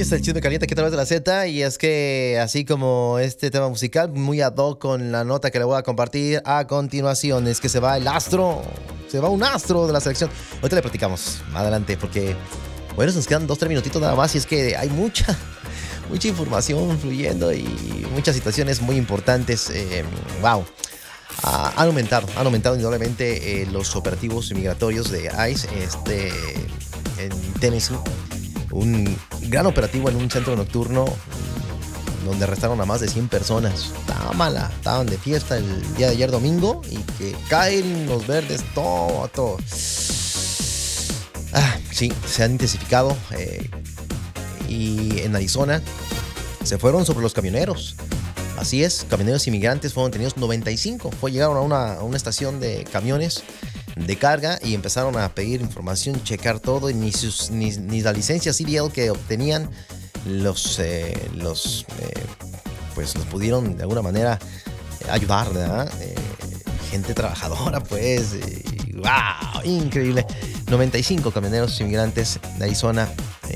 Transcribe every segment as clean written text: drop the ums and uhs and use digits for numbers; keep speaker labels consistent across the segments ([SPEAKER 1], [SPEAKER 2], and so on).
[SPEAKER 1] es el Chisme Caliente aquí a través de la Z. Y es que, así como este tema musical, muy ad hoc con la nota que le voy a compartir a continuación, es que se va el astro. Se va un astro de la selección. Ahorita le platicamos más adelante porque, bueno, nos quedan 2-3 minutitos nada más. Y es que hay mucha información fluyendo y muchas situaciones muy importantes. Wow. Han aumentado indudablemente los operativos migratorios de ICE en Tennessee. Un gran operativo en un centro nocturno donde arrestaron a más de 100 personas. Estaban de fiesta el día de ayer domingo y que caen los verdes, todo. Sí, se han intensificado y en Arizona se fueron sobre los camioneros. Así es, camioneros inmigrantes fueron detenidos 95. Llegaron a una estación de camiones de carga y empezaron a pedir información, checar todo, y ni la licencia CDL que obtenían los pudieron de alguna manera ayudar, ¿verdad? Gente trabajadora, pues, wow, increíble. 95 camioneros inmigrantes de Arizona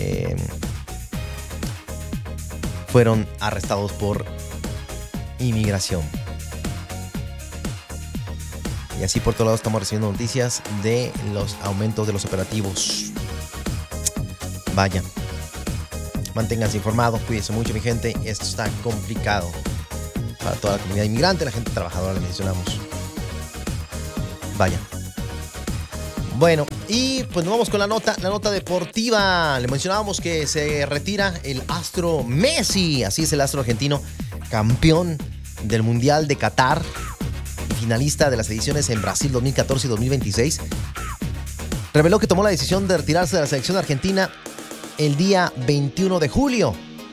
[SPEAKER 1] fueron arrestados por inmigración. Y así por todos lados estamos recibiendo noticias de los aumentos de los operativos. Vaya, manténganse informados, cuídense mucho, mi gente. Esto está complicado para toda la comunidad inmigrante, la gente trabajadora, le mencionamos. Vaya. Bueno, y pues nos vamos con la nota deportiva. Le mencionábamos que se retira el astro Messi. Así es, el astro argentino, campeón del Mundial de Qatar, finalista de las ediciones en Brasil 2014 y 2026, reveló que tomó la decisión de retirarse de la selección argentina el día 21 de julio,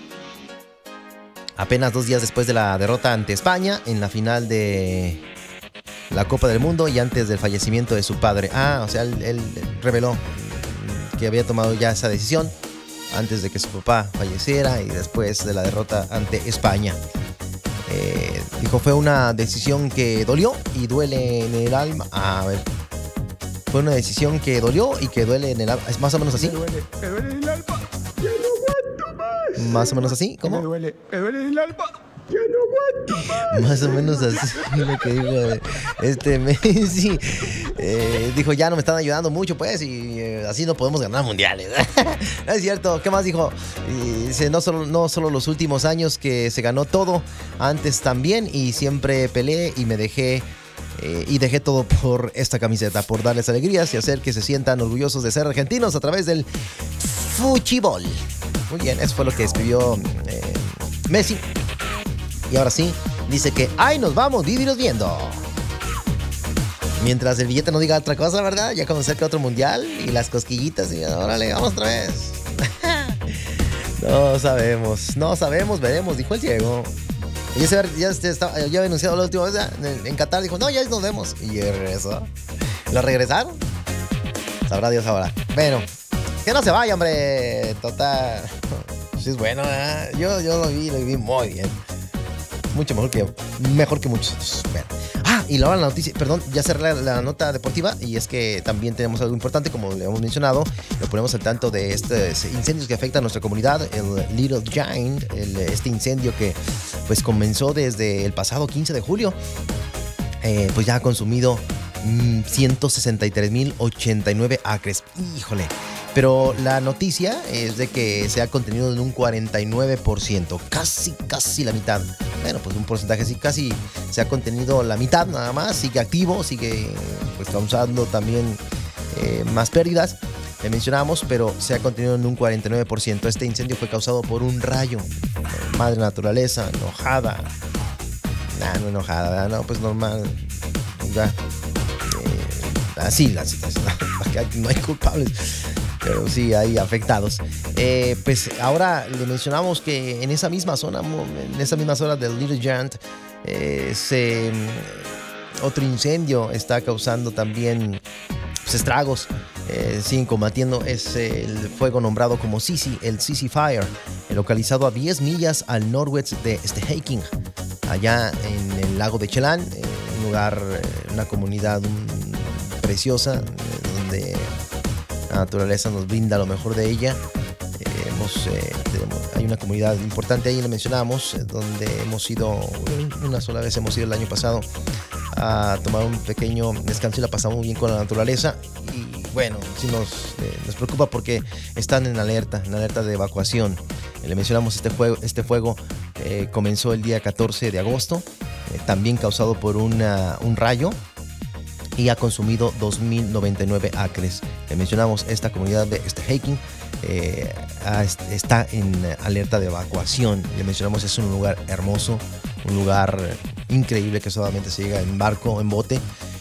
[SPEAKER 1] apenas 2 días después de la derrota ante España en la final de la Copa del Mundo y antes del fallecimiento de su padre. O sea, él reveló que había tomado ya esa decisión antes de que su papá falleciera y después de la derrota ante España. Dijo, fue una decisión que dolió y duele en el alma. Fue una decisión que dolió y que duele en el alma. Es más o menos así.
[SPEAKER 2] Me duele en el alma. Ya no aguanto más.
[SPEAKER 1] Más o menos así. ¿Cómo?
[SPEAKER 2] Me duele en el alma. Ya no aguanto más.
[SPEAKER 1] Más o menos así lo que dijo Messi. Dijo, ya no me están ayudando mucho, pues, y así no podemos ganar mundiales. No es cierto. ¿Qué más dijo? Dice, no solo los últimos años que se ganó todo, antes también, y siempre peleé y me dejé todo por esta camiseta, por darles alegrías y hacer que se sientan orgullosos de ser argentinos a través del fútbol. Muy bien, eso fue lo que escribió Messi. Y ahora sí, dice que ¡ay, nos vamos! ¡Viviros viendo! Mientras el billete no diga otra cosa, ¿verdad? Ya como cerca otro mundial y las cosquillitas y órale, vamos otra vez. No sabemos, veremos, dijo el ciego. Ya había anunciado la última vez en Qatar, dijo, no, ya nos vemos. Y regresó. ¿Lo regresaron? Sabrá Dios ahora. Bueno, que no se vaya, hombre. Total. Sí es bueno, ¿eh? Yo lo viví muy bien. Mucho mejor que muchos otros. Bueno. Y ahora la noticia, perdón, ya cerré la nota deportiva y es que también tenemos algo importante, como le hemos mencionado, lo ponemos al tanto de estos incendios que afectan a nuestra comunidad, el Little Giant, este incendio que pues comenzó desde el pasado 15 de julio, pues ya ha consumido 163,089 acres. Híjole. Pero la noticia es de que se ha contenido en un 49%, casi la mitad. Bueno, pues un porcentaje así, casi se ha contenido la mitad nada más. Sigue activo, sigue pues causando también más pérdidas, le mencionamos, pero se ha contenido en un 49%. Este incendio fue causado por un rayo. Madre naturaleza, enojada. No enojada, ¿verdad? No, pues normal. Ya. Así la situación. No hay culpables, pero sí hay afectados. Pues ahora le mencionamos que en esa misma zona del Little Giant, otro incendio está causando también pues, estragos. Siguen combatiendo. Es el fuego nombrado como el Sisi Fire, localizado a 10 millas al noroeste de Hiking, allá en el lago de Chelan, un lugar, una comunidad preciosa, donde la naturaleza nos brinda lo mejor de ella. Hay una comunidad importante ahí, le mencionamos, donde hemos ido, una sola vez hemos ido el año pasado a tomar un pequeño descanso y la pasamos muy bien con la naturaleza. Y bueno, sí nos preocupa porque están en alerta de evacuación. Le mencionamos este fuego comenzó el día 14 de agosto, también causado por un rayo, y ha consumido 2.099 acres. Le mencionamos esta comunidad de Hiking está en alerta de evacuación. Le mencionamos, es un lugar hermoso, un lugar increíble que solamente se llega en barco, en bote,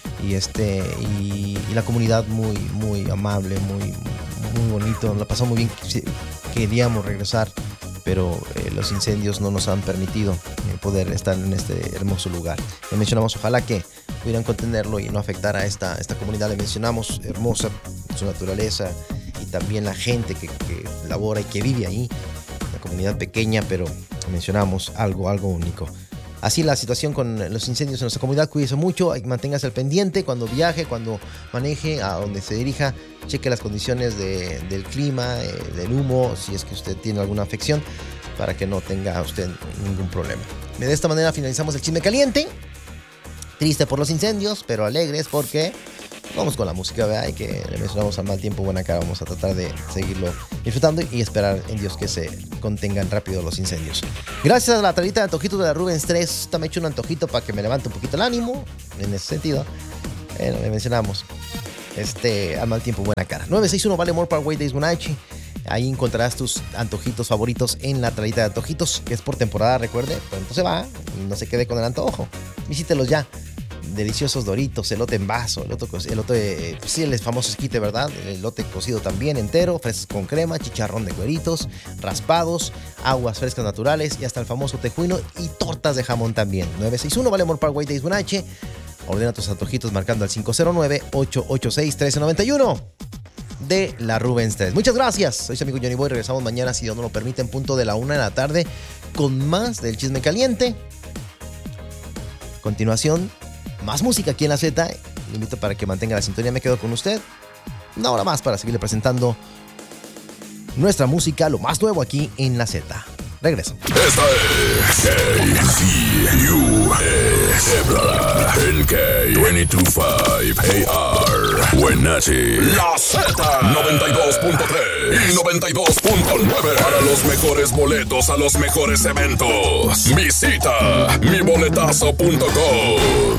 [SPEAKER 1] y la comunidad muy, muy amable, muy, muy bonito. La pasamos muy bien. Queríamos regresar, pero los incendios no nos han permitido poder estar en este hermoso lugar. Le mencionamos, ojalá que pudieran contenerlo y no afectar a esta comunidad. Le mencionamos, hermosa su naturaleza y también la gente que labora y que vive ahí. Una comunidad pequeña, pero mencionamos algo único. Así la situación con los incendios en nuestra comunidad. Cuídese mucho, manténgase al pendiente cuando viaje, cuando maneje, a donde se dirija. Cheque las condiciones del clima, del humo, si es que usted tiene alguna afección, para que no tenga usted ningún problema. De esta manera finalizamos el chisme caliente. Triste por los incendios, pero alegres porque vamos con la música, ¿verdad? Y que le mencionamos al mal tiempo, buena cara. Vamos a tratar de seguirlo disfrutando y esperar en Dios que se contengan rápido los incendios. Gracias a la tarita de antojitos de la Rubens 3, me he hecho un antojito para que me levante un poquito el ánimo. En ese sentido, le mencionamos al mal tiempo, buena cara. 961 Vale More Parkway Days Guanachi. Ahí encontrarás tus antojitos favoritos en la trayita de antojitos, que es por temporada, recuerde. Pronto se va y no se quede con el antojo. Visítelos ya. Deliciosos Doritos, elote en vaso, elote, pues sí, el famoso esquite, ¿verdad? El elote cocido también entero, fresas con crema, chicharrón de cueritos, raspados, aguas frescas naturales y hasta el famoso tejuino y tortas de jamón también. 961 Vale More Parkway Days Guanache. Ordena tus antojitos marcando al 509-886-1391 de la Rubens 3. Muchas gracias. Soy su amigo Johnny Boy. Regresamos mañana, si Dios no lo permite, en punto de la 1 de la tarde con más del chisme caliente. Continuación, más música aquí en la Z. Le invito para que mantenga la sintonía. Me quedo con usted una hora más para seguirle presentando nuestra música, lo más nuevo aquí en la Z. Regreso.
[SPEAKER 3] Esta es KCUE, el K225 AR, Wenatchee, la Z 92.3 y 92.9. Para los mejores boletos a los mejores eventos, visita miboletazo.com.